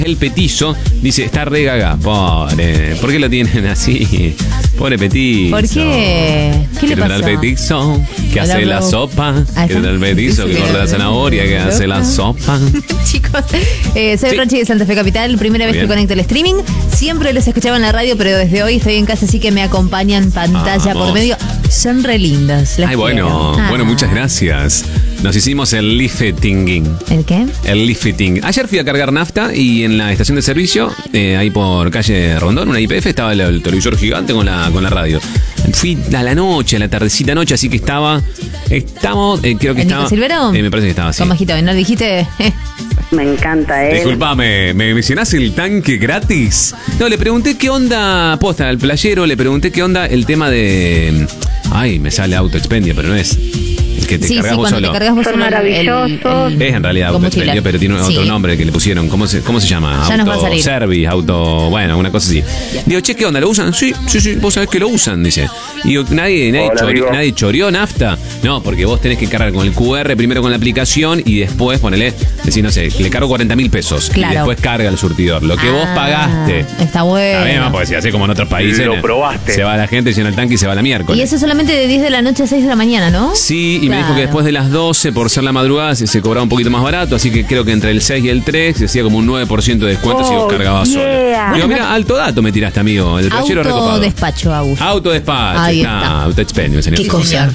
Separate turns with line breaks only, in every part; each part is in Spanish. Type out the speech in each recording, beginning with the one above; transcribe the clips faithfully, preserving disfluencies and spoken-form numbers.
El Petizo dice, está re gaga. Pobre. ¿Por qué lo tienen así? Pobre Petizo.
¿Por qué? ¿Qué le pasó?
El Petizo que
Hola,
hace
bro.
la sopa.
Ah,
Que el Petizo que corta la zanahoria, que hace la sopa.
Chicos, eh, soy
Sí.
Rochi de Santa Fe Capital, primera vez
Bien.
que conecto el streaming. Siempre los escuchaba en la radio, pero desde hoy estoy en casa, así que me acompañan pantalla
Vamos.
por medio. Son re lindas. las
Ay, bueno,
quiero. Ah.
bueno, muchas gracias. Nos hicimos el lifting.
¿El qué?
El lifting. Ayer fui a cargar nafta y en la estación de servicio, eh, ahí por calle Rondón, una I P F, estaba el, el televisor gigante con la, con la radio. Fui a la noche, a la tardecita noche, así que estaba. Estamos, eh, creo que
¿El
estaba.
Nico Silvero?
Eh, me parece que estaba así.
Con bajito, ¿no dijiste? Eh,
Me encanta él.
Disculpame, ¿me mencionás el tanque gratis? No, le pregunté qué onda, posta, al playero, le pregunté qué onda el tema de. Ay, me sale Auto Expendio, pero no es. El que te
sí,
cargas
sí,
vos
cuando
solo.
te cargas vos
Son
solo el- el-
maravillosos.
el-
Es en realidad Auto
combustible.
Expendio, pero tiene otro
Sí.
nombre que le pusieron. ¿Cómo se, cómo se llama?
Ya nos va a
Auto
salir.
Service, auto. Bueno, una cosa así. Digo, che, ¿qué onda? ¿Lo usan? Sí, sí, sí, vos sabés que lo usan, dice. Digo, ¿nadie, nadie,
Hola,
chore-
amigo.
nadie choreó nafta? No, porque vos tenés que cargar con el Q R primero con la aplicación y después ponele, decir, no sé, le cargo cuarenta mil pesos.
Claro.
Y después carga el surtidor. Lo que vos
Ah,
pagaste.
Está bueno.
Está bien, porque si hace como en otros países.
Lo
eh,
probaste.
Se va la gente, llena el tanque y se va la miércoles.
Y eso solamente de diez de la noche a seis de la mañana, ¿no?
Sí, y me
Claro.
dijo que después de las doce, por ser la madrugada, se, se cobraba un poquito más barato, así que creo que entre el seis y el tres se hacía como un nueve por ciento de descuento si vos
Oh,
cargabas
yeah.
solo. Digo, mira, alto dato me tiraste, amigo. El playero recopado.
Autodespacho, Agus.
Autodespacho,
Ahí
está.
está.
Autoexpendio, señor.
Qué cosa.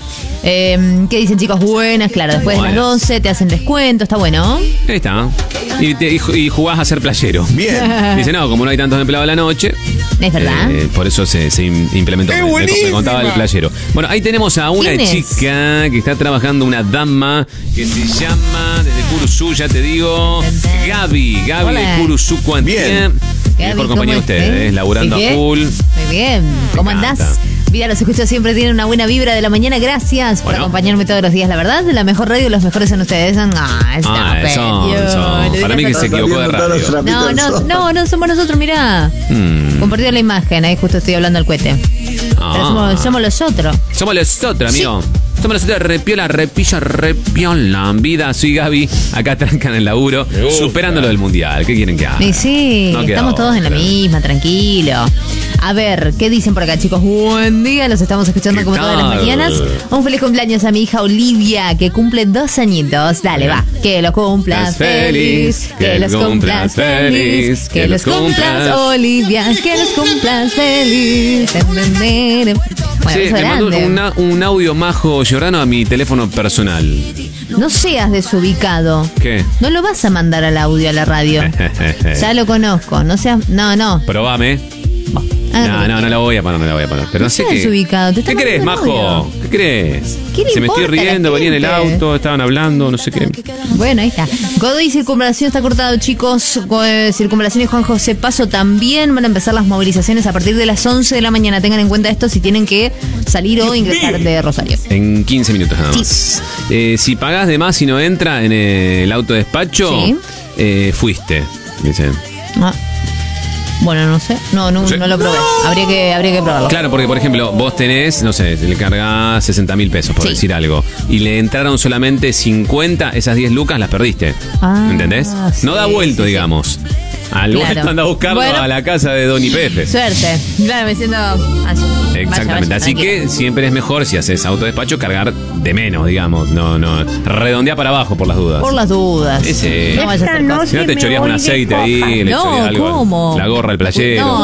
Eh, ¿Qué dicen, chicos? Buenas, claro. Después de las
Buenas.
doce te hacen descuento, está bueno.
Ahí está. Y, te- y ju- y jugás a ser playero.
Bien.
Dice, no, como no hay tantos empleados a la noche.
Es verdad.
eh, por eso se, se im- implementó.
¡Qué
Me- me, me
buenísima!
contaba el playero. Bueno, ahí tenemos a una
¿Quién es?
chica que está trabajando, una dama que se llama, desde Curuzú, ya te digo, Gaby. Gaby
Hola.
de Curuzú, Cuantía.
Bien.
Mejor
Gaby,
compañía de
¿cómo
ustedes,
estás?
laburando
¿Sí
a
qué?
full.
Muy bien. ¿Cómo
Me
andás?
encanta.
Vida, los escucho siempre, tienen una buena vibra de la mañana. Gracias por
Bueno.
acompañarme todos los días. La verdad, la mejor radio, los mejores son ustedes. Ah, está
Ah, son,
pedio.
son.
Le
Para mí
digo
que se
todo.
equivocó de radio.
No, no, no, no somos nosotros, mirá.
Mm.
Compartió la imagen, ahí justo estoy hablando al cohete.
Ah.
Pero somos, somos los otros.
Somos los otros, amigo. Somos los otros, repiola, repilla, repiola. Vida, soy Gaby. Acá trancan el laburo,
Me gusta.
superando lo del mundial. ¿Qué quieren que haga?
Y sí,
No queda
estamos todos en la
otra.
misma, tranquilo. A ver, ¿qué dicen por acá, chicos? Buen día, los estamos escuchando
¿Qué
como todas las
tal?
mañanas. Un feliz cumpleaños a mi hija Olivia, que cumple dos añitos. Dale, va. Que los cumplas feliz, que los cumplas feliz, que los cumplas, Olivia, que los cumplas feliz. Bueno,
Sí,
beso
me mandó
grande.
una- un audio majo llorando a mi teléfono personal.
No seas desubicado.
¿Qué?
No lo vas a mandar al audio a la radio. Ya lo conozco. No seas. No, no.
Probame.
Ah,
No, no, no la voy a poner, no la voy a poner. Pero no sé
seas
qué.
desubicado, te está
¿Qué crees,
mandando un
majo?
audio.
¿Qué crees?
¿Qué le
Se me estoy
importa a la
riendo, venía en el
gente?
auto, estaban hablando, no sé qué.
Bueno, ahí está. Godoy Circunvalación está cortado, chicos. Go- eh, Circunvalación y Juan José Paso también van a empezar las movilizaciones a partir de las once de la mañana. Tengan en cuenta esto si tienen que salir o ingresar de Rosario.
En quince minutos nada
Sí.
más. Eh, si pagás de más y no entra en el autodespacho,
Sí.
eh, fuiste. Dice.
Ah. Bueno, no sé. No, no,
Sí.
no lo probé. Habría que, habría que probarlo.
Claro, porque por ejemplo, vos tenés, no sé, le cargás sesenta mil pesos, por
Sí.
decir algo, y le entraron solamente cincuenta, esas diez lucas las perdiste.
Ah,
¿Entendés?
sí,
No da
sí,
vuelto,
sí.
digamos. Al
Claro.
vuelto anda a buscarlo
Bueno.
a la casa de Don I P F.
Suerte. Claro, me siento. Vaya,
Exactamente.
vaya,
Así
tranquilo.
que siempre es mejor si haces autodespacho cargar de menos, digamos. No, no. Redondea para abajo por las dudas.
Por las dudas.
Ese.
No vaya a
Esta
ser cosa.
noche
Si no te
me
choreas un
voy de
aceite
coja.
ahí, le
No,
choreas algo.
¿cómo?
La gorra al playero.
No,